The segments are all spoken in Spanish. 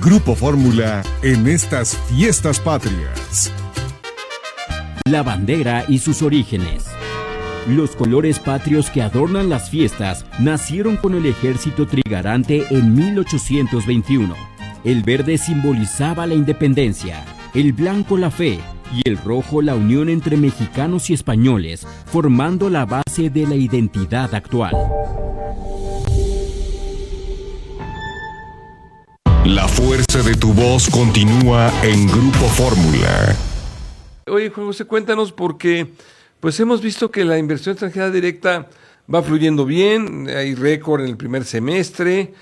Grupo Fórmula en estas fiestas patrias. La bandera y sus orígenes. Los colores patrios que adornan las fiestas nacieron con el ejército trigarante en 1821. El verde simbolizaba la independencia, el blanco la fe y el rojo la unión entre mexicanos y españoles, formando la base de la identidad actual. La fuerza de tu voz continúa en Grupo Fórmula. Oye, Juan José, cuéntanos porque pues hemos visto que la inversión extranjera directa va fluyendo bien, hay récord en el primer semestre,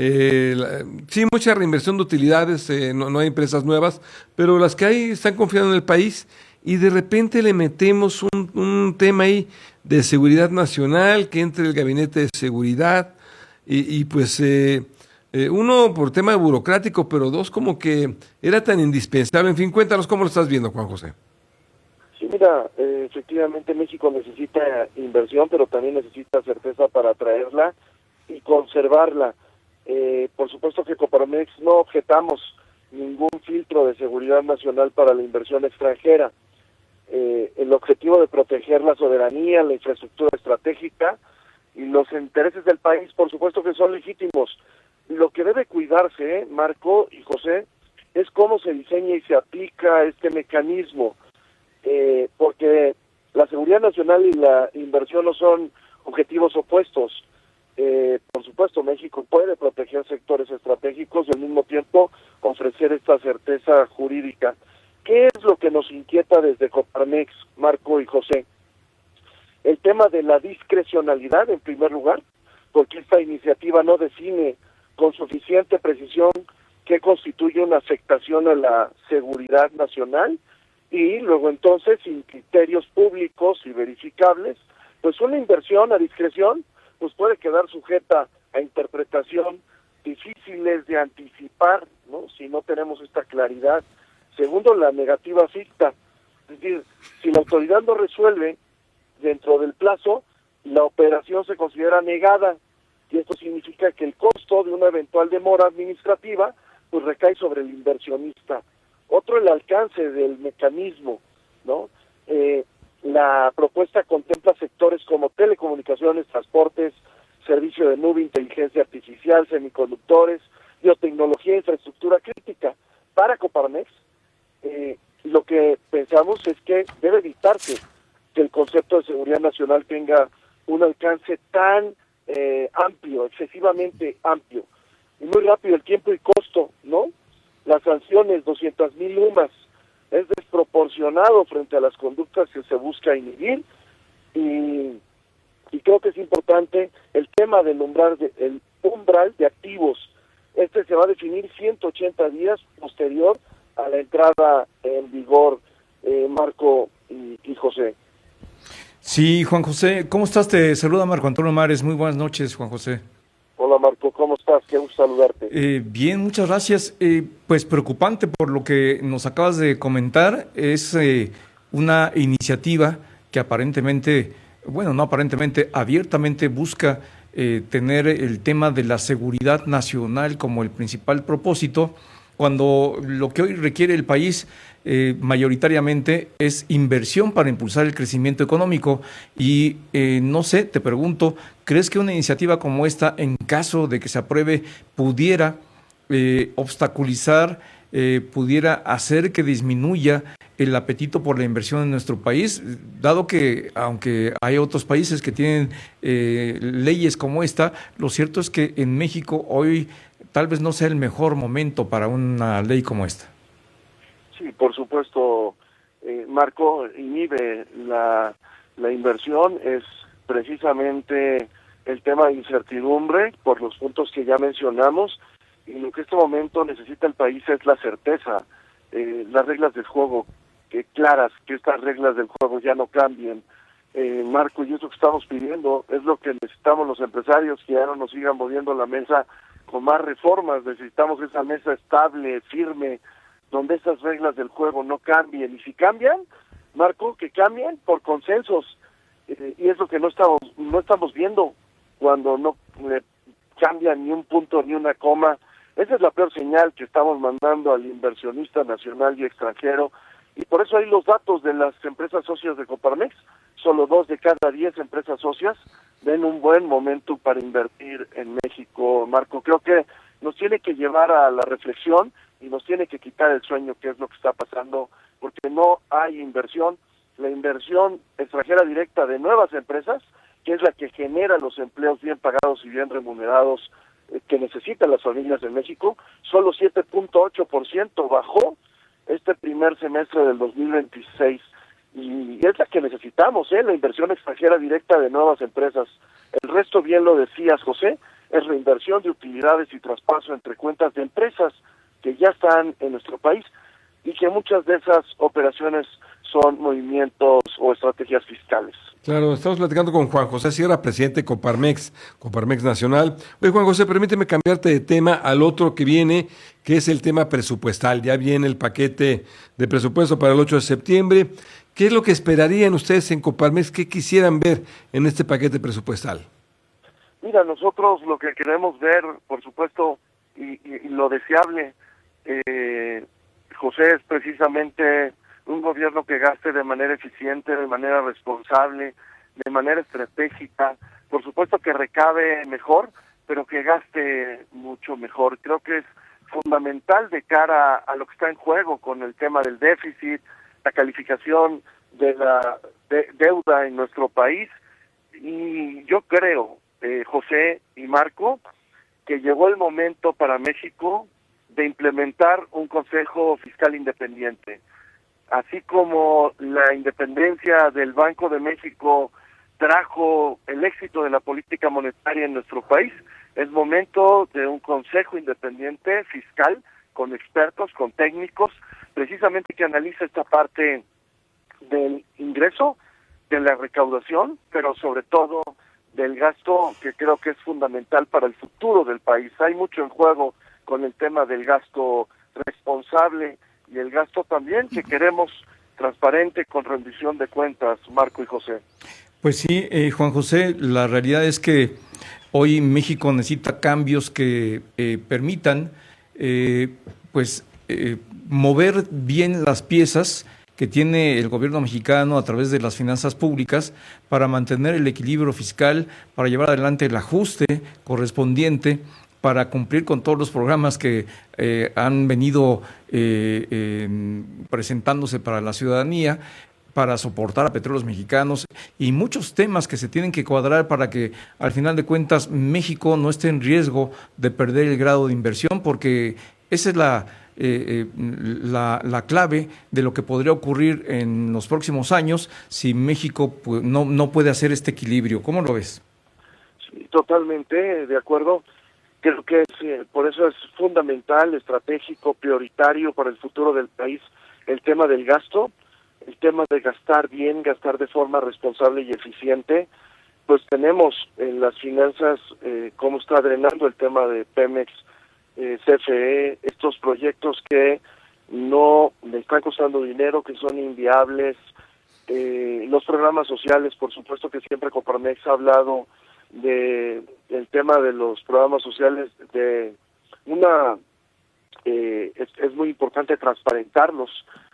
sí, mucha reinversión de utilidades, no hay empresas nuevas, pero las que hay están confiando en el país y de repente le metemos un tema ahí de seguridad nacional, que entre el gabinete de seguridad y pues... uno, por tema burocrático, pero dos, como que era tan indispensable. En fin, cuéntanos cómo lo estás viendo, Juan José. Sí, mira, efectivamente México necesita inversión, pero también necesita certeza para atraerla y conservarla. Por supuesto que Coparmex no objetamos ningún filtro de seguridad nacional para la inversión extranjera. El objetivo de proteger la soberanía, la infraestructura estratégica y los intereses del país, por supuesto que son legítimos. Lo que debe cuidarse, Marco y José, es cómo se diseña y se aplica este mecanismo, porque la seguridad nacional y la inversión no son objetivos opuestos. Por supuesto, México puede proteger sectores estratégicos y al mismo tiempo ofrecer esta certeza jurídica. ¿Qué es lo que nos inquieta desde Coparmex, Marco y José? El tema de la discrecionalidad, en primer lugar, porque esta iniciativa no define con suficiente precisión qué constituye una afectación a la seguridad nacional y luego entonces, sin criterios públicos y verificables, pues una inversión a discreción pues puede quedar sujeta a interpretación difíciles de anticipar, ¿no? Si no tenemos esta claridad. Segundo, la negativa ficta, es decir, si la autoridad no resuelve dentro del plazo, la operación se considera negada. Y esto significa que el costo de una eventual demora administrativa pues recae sobre el inversionista. Otro, el alcance del mecanismo, ¿no? La propuesta contempla sectores como telecomunicaciones, transportes, servicio de nube, inteligencia artificial, semiconductores, biotecnología e infraestructura crítica. Para Coparmex, lo que pensamos es que debe evitarse que el concepto de seguridad nacional tenga un alcance tan amplio, excesivamente amplio, y muy rápido el tiempo y costo, ¿no? Las sanciones, 200,000 UMAS, es desproporcionado frente a las conductas que se busca inhibir, y creo que es importante el tema del umbral de activos. Este se va a definir 180 días posterior a la entrada en vigor, Marco y José. Sí, Juan José, ¿cómo estás? Te saluda Marco Antonio Mares. Muy buenas noches, Juan José. Hola, Marco, ¿cómo estás? Qué gusto saludarte. Bien, muchas gracias. Pues preocupante por lo que nos acabas de comentar. Es una iniciativa que aparentemente, bueno, no aparentemente, abiertamente busca tener el tema de la seguridad nacional como el principal propósito, cuando lo que hoy requiere el país mayoritariamente es inversión para impulsar el crecimiento económico. Y no sé, te pregunto, ¿crees que una iniciativa como esta, en caso de que se apruebe, pudiera obstaculizar, pudiera hacer que disminuya el apetito por la inversión en nuestro país, dado que, aunque hay otros países que tienen leyes como esta, lo cierto es que en México hoy tal vez no sea el mejor momento para una ley como esta? Sí, por supuesto, Marco, inhibe la inversión, es precisamente el tema de incertidumbre por los puntos que ya mencionamos, y lo que en este momento necesita el país es la certeza, las reglas del juego, claras, que estas reglas del juego ya no cambien, Marco, y eso que estamos pidiendo es lo que necesitamos los empresarios, que ya no nos sigan moviendo la mesa con más reformas. Necesitamos esa mesa estable, firme, donde esas reglas del juego no cambien, y si cambian, Marco, que cambien por consensos, y es lo que no estamos viendo cuando no cambia ni un punto ni una coma Esa es la peor señal que estamos mandando al inversionista nacional y extranjero, y por eso hay los datos de las empresas socias de Coparmex. Solo 2 de cada 10 empresas socias ven un buen momento para invertir en México, Marco. Creo que nos tiene que llevar a la reflexión y nos tiene que quitar el sueño, que es lo que está pasando, porque no hay inversión. La inversión extranjera directa de nuevas empresas, que es la que genera los empleos bien pagados y bien remunerados que necesitan las familias en México, solo 7.8% bajó este primer semestre del 2026, y es la que necesitamos, la inversión extranjera directa de nuevas empresas. El resto, bien lo decías, José, es reinversión de utilidades y traspaso entre cuentas de empresas que ya están en nuestro país, y que muchas de esas operaciones son movimientos o estrategias fiscales. Claro, estamos platicando con Juan José Sierra, presidente de Coparmex Nacional. Oye, Juan José, permíteme cambiarte de tema al otro que viene, que es el tema presupuestal. Ya viene el paquete de presupuesto para el 8 de septiembre. ¿Qué es lo que esperarían ustedes en Coparmex? ¿Qué quisieran ver en este paquete presupuestal? Mira, nosotros lo que queremos ver, por supuesto, y lo deseable, José, es precisamente un gobierno que gaste de manera eficiente, de manera responsable, de manera estratégica, por supuesto que recabe mejor, pero que gaste mucho mejor. Creo que es fundamental de cara a lo que está en juego con el tema del déficit, la calificación de la deuda en nuestro país, y yo creo, José y Marco, que llegó el momento para México de implementar un Consejo Fiscal Independiente. Así como la independencia del Banco de México trajo el éxito de la política monetaria en nuestro país, es momento de un Consejo Independiente Fiscal con expertos, con técnicos, precisamente que analice esta parte del ingreso, de la recaudación, pero sobre todo del gasto, que creo que es fundamental para el futuro del país. Hay mucho en juego con el tema del gasto responsable y el gasto también que queremos transparente, con rendición de cuentas, Marco y José. Pues sí, Juan José, la realidad es que hoy México necesita cambios que permitan mover bien las piezas que tiene el gobierno mexicano a través de las finanzas públicas para mantener el equilibrio fiscal, para llevar adelante el ajuste correspondiente, para cumplir con todos los programas que han venido presentándose para la ciudadanía, para soportar a Petróleos Mexicanos, y muchos temas que se tienen que cuadrar para que al final de cuentas México no esté en riesgo de perder el grado de inversión, porque esa es la clave de lo que podría ocurrir en los próximos años si México pues, no puede hacer este equilibrio. ¿Cómo lo ves? Sí, totalmente de acuerdo. Creo que por eso es fundamental, estratégico, prioritario para el futuro del país el tema del gasto, el tema de gastar bien, gastar de forma responsable y eficiente. Pues tenemos en las finanzas cómo está drenando el tema de Pemex, CFE, estos proyectos que no le están costando dinero, que son inviables. Los programas sociales, por supuesto que siempre Coparmex ha hablado del tema de los programas sociales, de una es muy importante transparentarlos,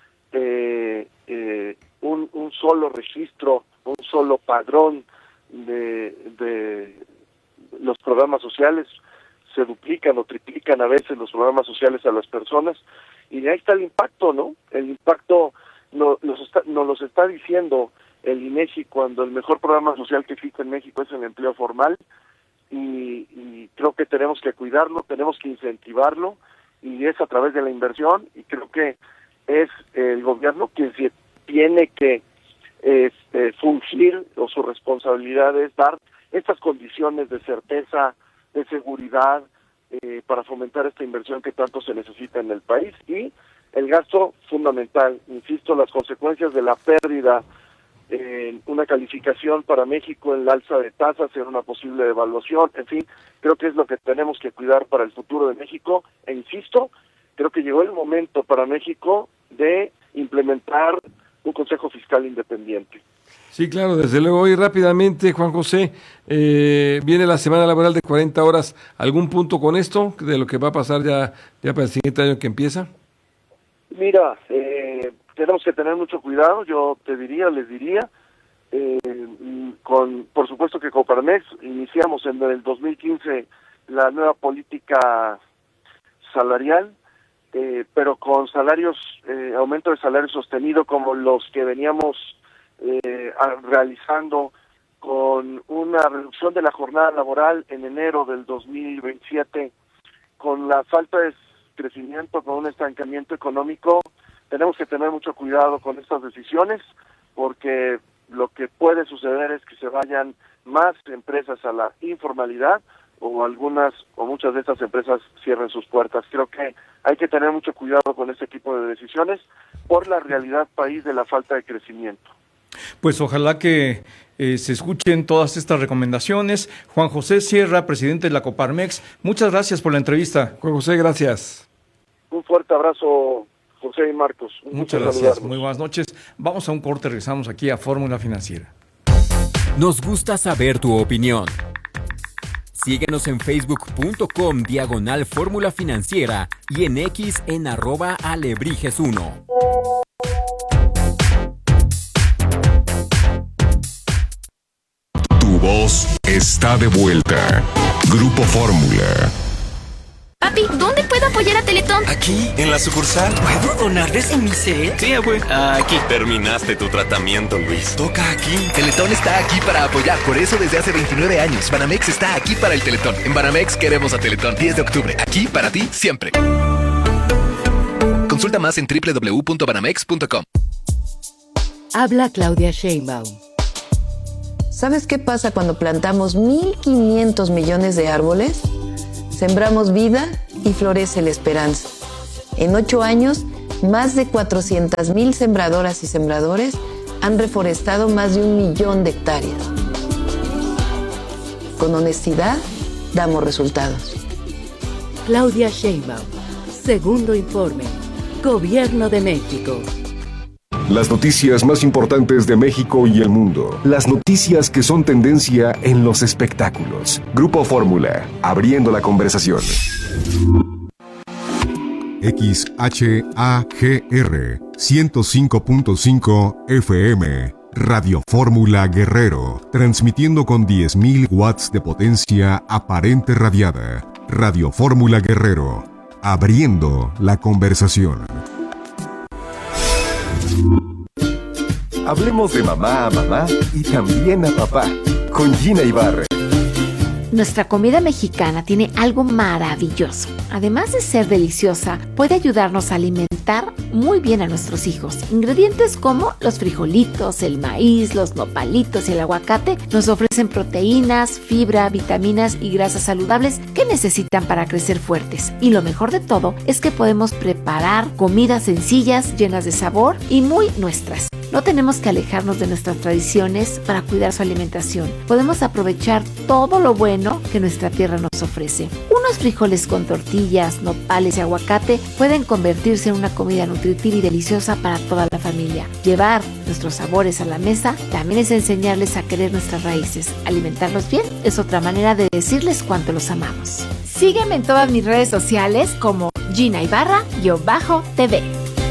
un solo registro, un solo padrón de los programas sociales. Se duplican o triplican a veces los programas sociales a las personas, y de ahí está el impacto, ¿no? El impacto nos los está diciendo el INEGI, cuando el mejor programa social que existe en México es el empleo formal, y creo que tenemos que cuidarlo, tenemos que incentivarlo, y es a través de la inversión, y creo que es el gobierno quien tiene que fungir, o su responsabilidad es dar estas condiciones de certeza, de seguridad, para fomentar esta inversión que tanto se necesita en el país. Y el gasto fundamental, insisto, las consecuencias de la pérdida en una calificación para México, en la alza de tasas, en una posible devaluación, en fin, creo que es lo que tenemos que cuidar para el futuro de México. E insisto, creo que llegó el momento para México de implementar un Consejo Fiscal Independiente. Sí, claro, desde luego. Y rápidamente, Juan José, viene la semana laboral de 40 horas. ¿Algún punto con esto de lo que va a pasar ya para el siguiente año que empieza? Mira, tenemos que tener mucho cuidado, les diría, por supuesto que Coparmex, iniciamos en el 2015 la nueva política salarial, pero con aumento de salario sostenido como los que veníamos realizando, con una reducción de la jornada laboral en enero del 2027, con la falta de crecimiento, con un estancamiento económico. Tenemos que tener mucho cuidado con estas decisiones, porque lo que puede suceder es que se vayan más empresas a la informalidad, o muchas de estas empresas cierren sus puertas. Creo que hay que tener mucho cuidado con este tipo de decisiones por la realidad país de la falta de crecimiento. Pues ojalá que se escuchen todas estas recomendaciones. Juan José Sierra, presidente de la Coparmex, muchas gracias por la entrevista. Juan José, gracias. Un fuerte abrazo, José y Marcos. Muchas gracias, muy buenas noches. Vamos a un corte, regresamos aquí a Fórmula Financiera. Nos gusta saber tu opinión. Síguenos en facebook.com/Fórmula Financiera y en X en @Alebrijes1. Tu voz está de vuelta. Grupo Fórmula. Papi, ¿dónde puedo apoyar a Teletón? Aquí, en la sucursal. ¿Puedo donarles en mi set? Sí, abue. Aquí. Terminaste tu tratamiento, Luis. Toca aquí. Teletón está aquí para apoyar. Por eso desde hace 29 años, Banamex está aquí para el Teletón. En Banamex queremos a Teletón. 10 de octubre. Aquí para ti, siempre. Consulta más en www.banamex.com. Habla Claudia Sheinbaum. ¿Sabes qué pasa cuando plantamos 1.500 millones de árboles? Sembramos vida y florece la esperanza. En 8 años, más de 400,000 sembradoras y sembradores han reforestado más de 1 millón de hectáreas. Con honestidad, damos resultados. Claudia Sheinbaum, segundo informe. Gobierno de México. Las noticias más importantes de México y el mundo. Las noticias que son tendencia en los espectáculos. Grupo Fórmula, abriendo la conversación. XHAGR 105.5 FM. Radio Fórmula Guerrero. Transmitiendo con 10.000 watts de potencia aparente radiada. Radio Fórmula Guerrero. Abriendo la conversación. Hablemos de mamá a mamá y también a papá, con Gina Ibarra. Nuestra comida mexicana tiene algo maravilloso. Además de ser deliciosa, puede ayudarnos a alimentar muy bien a nuestros hijos. Ingredientes como los frijolitos, el maíz, los nopalitos y el aguacate nos ofrecen proteínas, fibra, vitaminas y grasas saludables que necesitan para crecer fuertes. Y lo mejor de todo es que podemos preparar comidas sencillas, llenas de sabor y muy nuestras. No tenemos que alejarnos de nuestras tradiciones para cuidar su alimentación. Podemos aprovechar todo lo bueno que nuestra tierra nos ofrece. Unos frijoles con tortillas, nopales y aguacate pueden convertirse en una comida nutritiva y deliciosa para toda la familia. Llevar nuestros sabores a la mesa también es enseñarles a querer nuestras raíces. Alimentarlos bien es otra manera de decirles cuánto los amamos. Sígueme en todas mis redes sociales como Gina Ibarra-TV.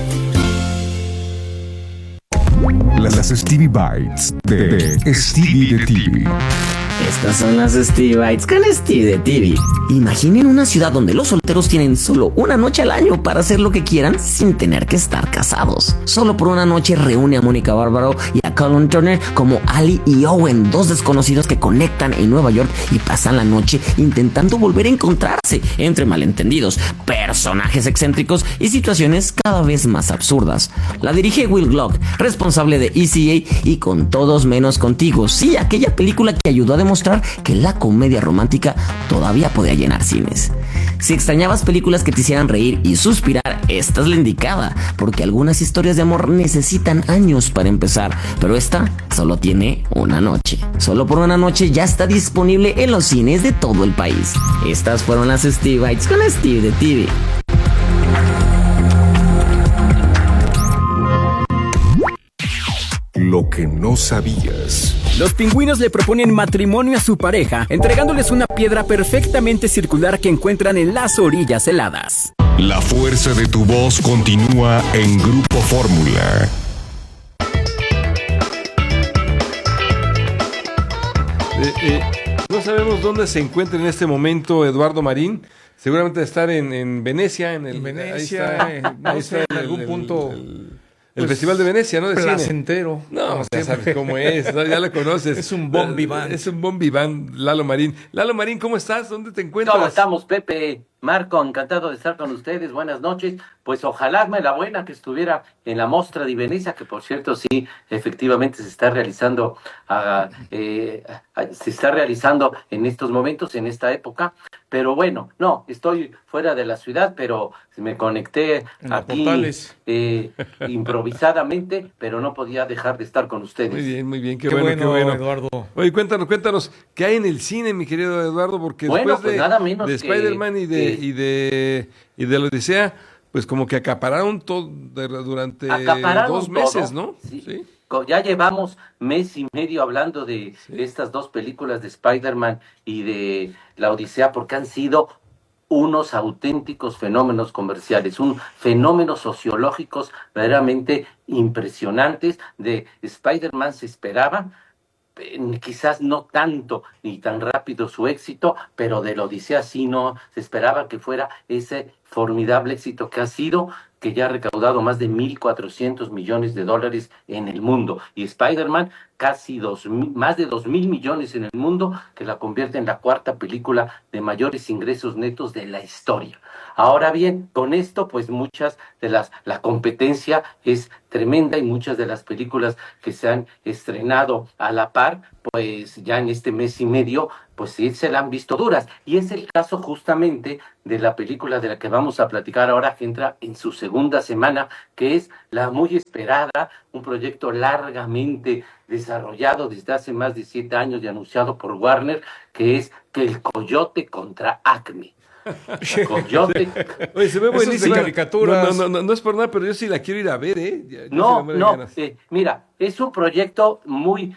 Las Stevie Bites de Stevie de TV. Estas son las Stevie Bites con Stevie de TV. Imaginen una ciudad donde los solteros tienen solo una noche al año para hacer lo que quieran sin tener que estar casados. Solo por una noche reúne a Mónica Bárbaro y a Colin Turner como Ali y Owen, dos desconocidos que conectan en Nueva York y pasan la noche intentando volver a encontrarse entre malentendidos, personajes excéntricos y situaciones cada vez más absurdas. La dirige Will Gluck, responsable de ECA y Con Todos Menos Contigo. Sí, aquella película que ayudó a demostrar que la comedia romántica todavía podía llenar cines. Si extrañabas películas que te hicieran reír y suspirar, esta es la indicada, porque algunas historias de amor necesitan años para empezar, pero esta solo tiene una noche. Solo por una noche ya está disponible en los cines de todo el país. Estas fueron las Stevie Bites con Stevie de TV. Lo que que no sabías. Los pingüinos le proponen matrimonio a su pareja, entregándoles una piedra perfectamente circular que encuentran en las orillas heladas. La fuerza de tu voz continúa en Grupo Fórmula. No sabemos dónde se encuentra en este momento Eduardo Marín. Seguramente estar en Venecia, En Venecia, ahí está en algún punto. El Festival de Venecia, ¿no? De placentero. Cine. No, ya sabes cómo es, ¿no? Ya lo conoces. Es un bon vivant. Es un bon vivant, Lalo Marín. Lalo Marín, ¿cómo estás? ¿Dónde te encuentras? ¿Cómo estamos, Pepe? Marco, encantado de estar con ustedes. Buenas noches. Pues ojalá me la buena que estuviera en la Mostra di Venecia, que por cierto sí, efectivamente se está realizando en estos momentos, en esta época. Pero bueno, no, estoy fuera de la ciudad, pero me conecté en aquí improvisadamente, pero no podía dejar de estar con ustedes. Muy bien, qué bueno, Eduardo. Oye, cuéntanos, ¿qué hay en el cine, mi querido Eduardo? Porque después pues nada menos de Spider-Man y de la Odisea, pues como que acapararon todo durante 2 meses, ¿no? Sí. Ya llevamos mes y medio hablando de estas dos películas de Spider-Man y de la Odisea, porque han sido unos auténticos fenómenos comerciales, fenómenos sociológicos verdaderamente impresionantes. De Spider-Man se esperaba, quizás no tanto ni tan rápido su éxito, pero de la Odisea sí no se esperaba que fuera ese formidable éxito que ha sido, que ya ha recaudado más de $1,400 millones en el mundo. Y Spider-Man, más de 2,000 millones en el mundo, que la convierte en la cuarta película de mayores ingresos netos de la historia. Ahora bien, con esto, pues la competencia es tremenda y muchas de las películas que se han estrenado a la par, pues ya en este mes y medio, pues sí se la han visto duras. Y es el caso justamente de la película de la que vamos a platicar ahora, que entra en su segunda semana, que es la muy esperada, un proyecto largamente desarrollado desde hace más de 7 años y anunciado por Warner, que es El Coyote contra Acme. Coyote. Oye, se ve buenísima. Caricaturas. No es por nada, pero yo sí la quiero ir a ver, ¿eh? Mira, es un proyecto muy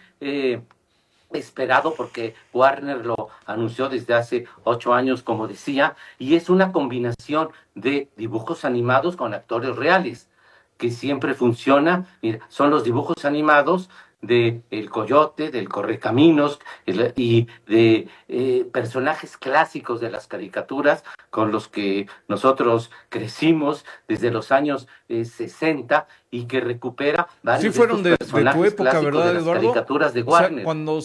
esperado porque Warner lo anunció desde hace 8 años, como decía, y es una combinación de dibujos animados con actores reales, que siempre funciona. Mira, son los dibujos animados de El Coyote, del Correcaminos y de personajes clásicos de las caricaturas con los que nosotros crecimos desde los años 60 y que recupera varios de personajes tu época, clásicos ¿verdad, de las Eduardo? caricaturas de Warner. O sea, cuando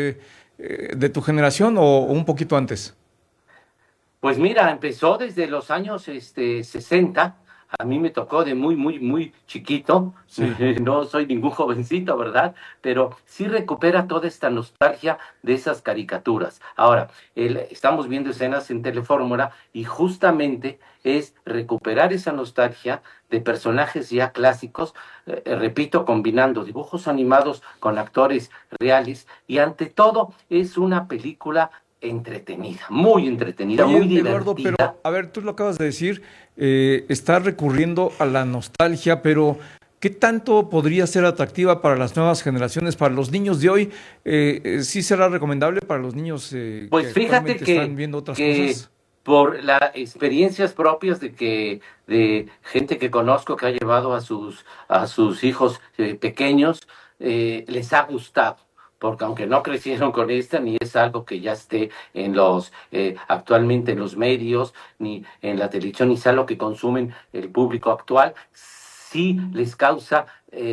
de tu generación o un poquito antes. Pues mira, empezó desde los años 60. A mí me tocó de muy, muy, muy chiquito. Sí. No soy ningún jovencito, ¿verdad? Pero sí recupera toda esta nostalgia de esas caricaturas. Ahora, estamos viendo escenas en Telefórmula y justamente es recuperar esa nostalgia de personajes ya clásicos, repito, combinando dibujos animados con actores reales, y ante todo es una película entretenida, muy entretenida, muy divertida. Eduardo, pero a ver, tú lo acabas de decir, estás recurriendo a la nostalgia, pero ¿qué tanto podría ser atractiva para las nuevas generaciones, para los niños de hoy? ¿Sí será recomendable para los niños pues que fíjate que están viendo otras cosas? Por las experiencias propias de gente que conozco que ha llevado a sus hijos pequeños, les ha gustado. Porque aunque no crecieron con esta, ni es algo que ya esté actualmente en los medios, ni en la televisión, ni sea lo que consumen el público actual, sí les causa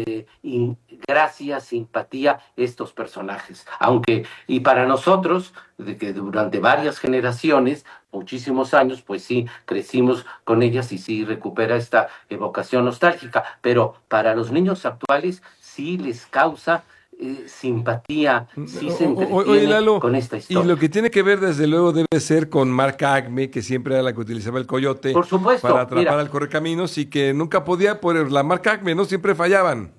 gracia, simpatía estos personajes. Y para nosotros, que durante varias generaciones, muchísimos años, pues sí, crecimos con ellas y sí recupera esta evocación nostálgica. Pero para los niños actuales sí les causa simpatía, sí se entretiene con esta historia. Y lo que tiene que ver desde luego debe ser con Mark Acme, que siempre era la que utilizaba el coyote, por supuesto, para atrapar al Correcaminos, y que nunca podía por la marca Acme, ¿no? Siempre fallaban.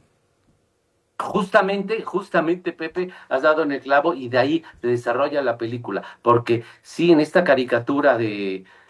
Justamente, Pepe, has dado en el clavo y de ahí se desarrolla la película, porque sí, en esta caricatura de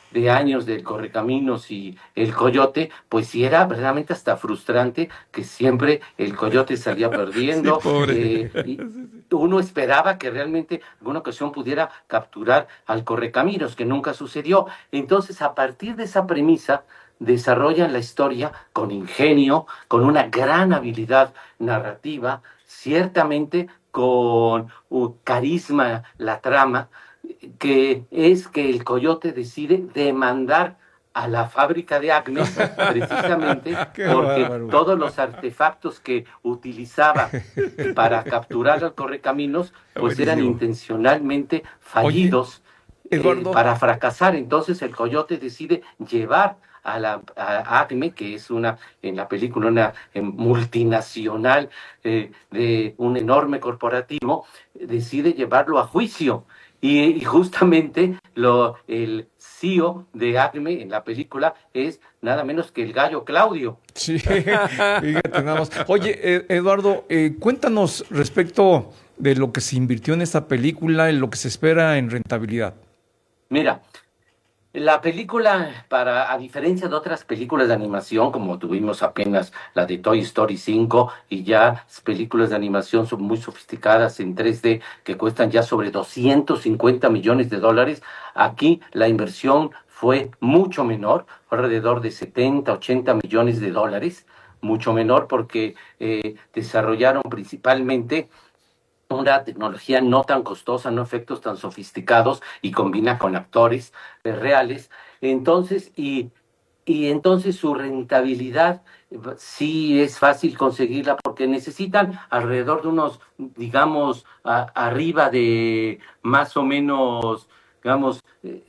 de años del Correcaminos y el Coyote, pues sí era verdaderamente hasta frustrante que siempre el Coyote salía perdiendo. Sí, pobre. Y uno esperaba que realmente en alguna ocasión pudiera capturar al Correcaminos, que nunca sucedió. Entonces, a partir de esa premisa, desarrollan la historia con ingenio, con una gran habilidad narrativa, ciertamente con carisma la trama, que es que el Coyote decide demandar a la fábrica de Acme precisamente porque bárbaro. todos los artefactos que utilizaba para capturar al Correcaminos pues eran Buenísimo. intencionalmente fallidos. Eduardo. Para fracasar. Entonces el Coyote decide llevar a Acme, que es en la película una multinacional de un enorme corporativo, decide llevarlo a juicio. Y justamente el CEO de Acme en la película es nada menos que el gallo Claudio. Sí, fíjate nada más. Oye, Eduardo, cuéntanos respecto de lo que se invirtió en esta película y lo que se espera en rentabilidad. Mira, la película, a diferencia de otras películas de animación, como tuvimos apenas la de Toy Story 5, y ya películas de animación son muy sofisticadas en 3D, que cuestan ya sobre $250 millones, aquí la inversión fue mucho menor, alrededor de 70, 80 millones de dólares, mucho menor porque desarrollaron principalmente una tecnología no tan costosa, no efectos tan sofisticados y combina con actores reales. Entonces, entonces su rentabilidad sí es fácil conseguirla porque necesitan alrededor de unos, digamos, arriba de más o menos, digamos,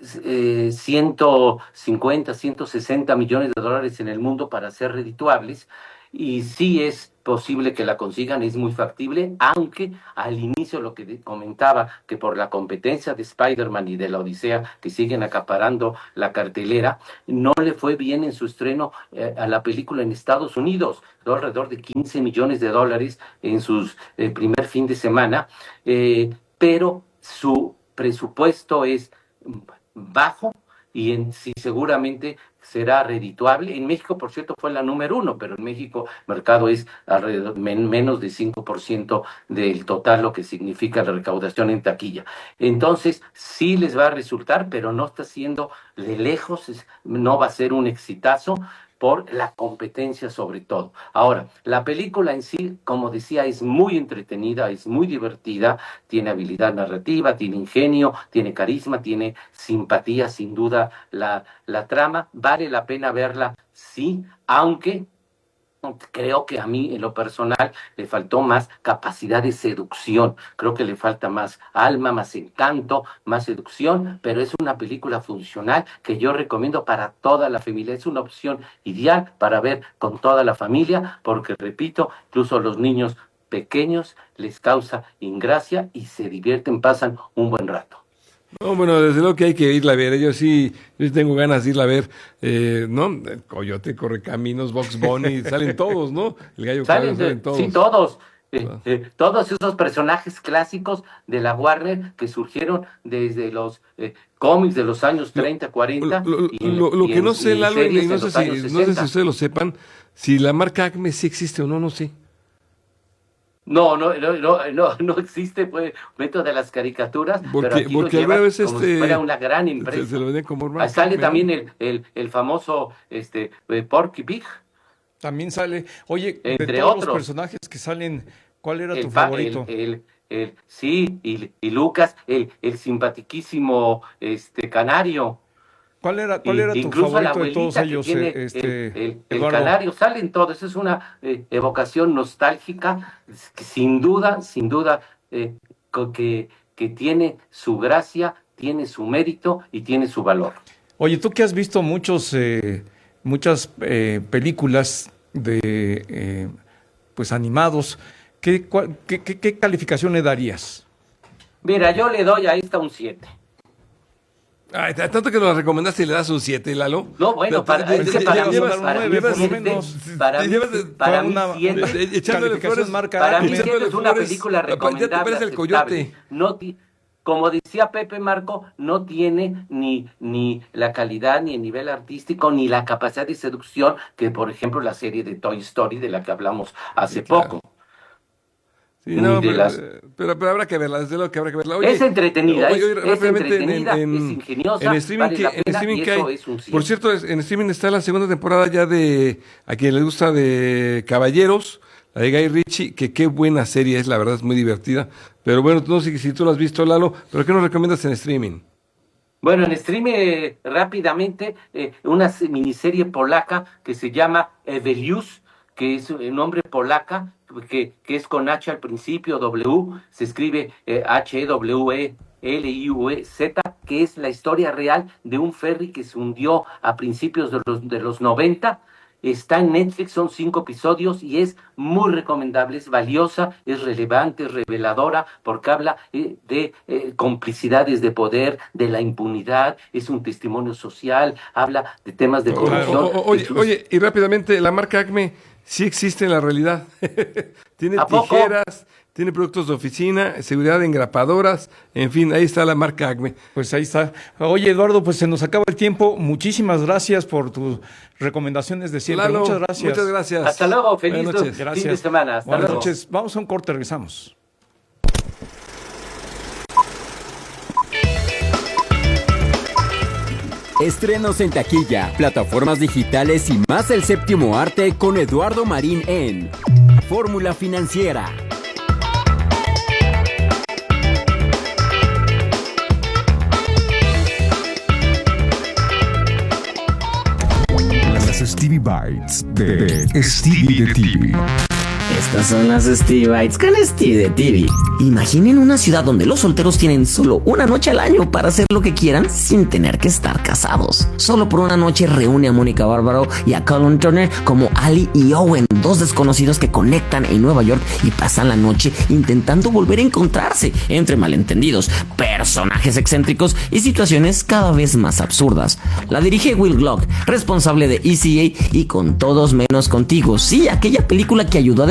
150, 160 millones de dólares en el mundo para ser redituables. Y sí es posible que la consigan, es muy factible, aunque al inicio lo que comentaba, que por la competencia de Spider-Man y de la Odisea, que siguen acaparando la cartelera, no le fue bien en su estreno a la película en Estados Unidos, alrededor de 15 millones de dólares en su primer fin de semana, pero su presupuesto es bajo y sí seguramente será redituable. En México, por cierto, fue la número 1, pero en México el mercado es alrededor menos de 5% del total, lo que significa la recaudación en taquilla. Entonces, sí les va a resultar, pero no está siendo de lejos, no va a ser un exitazo por la competencia sobre todo. Ahora, la película en sí, como decía, es muy entretenida, es muy divertida, tiene habilidad narrativa, tiene ingenio, tiene carisma, tiene simpatía, sin duda, la trama. Vale la pena verla, sí, aunque creo que a mí, en lo personal, le faltó más capacidad de seducción. Creo que le falta más alma, más encanto, más seducción, pero es una película funcional que yo recomiendo para toda la familia. Es una opción ideal para ver con toda la familia, porque, repito, incluso a los niños pequeños les causa ingracia y se divierten, pasan un buen rato. No, bueno, desde luego que hay que irla a ver. Yo sí tengo ganas de irla a ver, ¿no? El Coyote, Correcaminos, Bugs Bunny, salen todos, ¿no? El gallo Claudio, salen todos. Sí, todos. Todos esos personajes clásicos de la Warner que surgieron desde los cómics de los años 30, 40. Lo que no sé, Lalo, y no sé si ustedes lo sepan, si la marca Acme sí existe o no, no sé. No existe, pues, dentro de las caricaturas, pero aquí lo lleva como si fuera una gran empresa. Se lo venden como marca sale Acme, también el famoso Porky Pig. También sale, oye, entre de todos otros los personajes que salen, ¿cuál era tu favorito? Sí, y Lucas, el simpatiquísimo Canario. ¿Cuál era tu favorito de todos ellos? El Canario, salen todos, es una evocación nostálgica que sin duda, que tiene su gracia, tiene su mérito y tiene su valor. Oye, tú que has visto muchas películas de pues animados, ¿qué calificación le darías? Mira, yo le doy a esta un 7. Ay, tanto que nos la recomendaste y le das un 7, Lalo. No, bueno, para mí es una película recomendable, aceptable. como decía Pepe Marco, no tiene ni la calidad, ni el nivel artístico, ni la capacidad de seducción que, por ejemplo, la serie de Toy Story de la que hablamos hace poco. Sí, no, pero habrá que verla, desde luego que habrá que verla. Oye, es entretenida, es entretenida, es ingeniosa, en streaming, vale la pena, en streaming y que eso hay, es un sí. por cierto, en streaming está la segunda temporada ya de, a quien le gusta, de Caballeros, la de Guy Ritchie, que qué buena serie es, la verdad es muy divertida. Pero bueno, no sé si tú lo has visto, Lalo, pero ¿qué nos recomiendas en streaming? Bueno, en streaming rápidamente, una miniserie polaca que se llama Evelius, que es un nombre polaca, que es con H al principio, W, se escribe H-W-E-L-I-U-E-Z, que es la historia real de un ferry que se hundió a principios de los 90. Está en Netflix, son 5 episodios y es muy recomendable, es valiosa, es relevante, es reveladora, porque habla de complicidades de poder, de la impunidad, es un testimonio social, habla de temas de corrupción. Oye, y rápidamente, la marca Acme sí existe en la realidad. Tiene tijeras, tiene productos de oficina, seguridad de engrapadoras, en fin, ahí está la marca Acme. Pues ahí está. Oye, Eduardo, pues se nos acaba el tiempo. Muchísimas gracias por tus recomendaciones de siempre. Lalo, muchas gracias. Muchas gracias. Hasta luego, feliz fin de semana. Hasta Buenas luego. noches. Vamos a un corte, regresamos. Estrenos en taquilla, plataformas digitales y más el séptimo arte con Eduardo Marín en Fórmula Financiera. Las Stevie Bites de Stevie de TV. Estas son las Stevie Bites con Stevie de TV. Imaginen una ciudad donde los solteros tienen solo una noche al año para hacer lo que quieran sin tener que estar casados. Solo por una noche reúne a Mónica Bárbaro y a Colin Turner como Ali y Owen, dos desconocidos que conectan en Nueva York y pasan la noche intentando volver a encontrarse entre malentendidos, personajes excéntricos y situaciones cada vez más absurdas. La dirige Will Glock, responsable de ECA y Con Todos Menos Contigo. Sí, aquella película que ayudó a